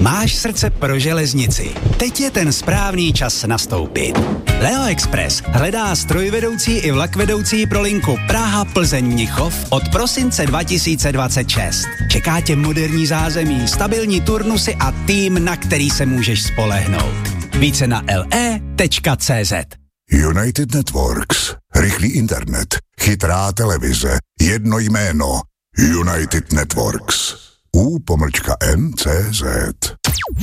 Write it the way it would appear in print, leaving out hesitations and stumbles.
Máš srdce pro železnici. Teď je ten správný čas nastoupit. Leo Express hledá strojvedoucí i vlakvedoucí pro linku Praha-Plzeň-Mnichov od prosince 2026. Čeká tě moderní zázemí, stabilní turnusy a tým, na který se můžeš spolehnout. Více na le.cz. United Networks. Rychlý internet, chytrá televize, jedno jméno. United Networks. U_NCZ.